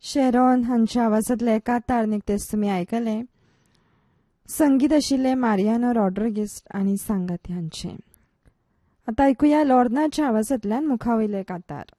Charon हांच्या आवाजांतले कातार निकतेच तुमी आयकले. संगीत आशिल्ले मारियानो रॉड्रिगीस आनी सांगाती हांचे. आतां आयकुया लॉर्नाच्या आवाजांतल्यान मुखावयले कातार.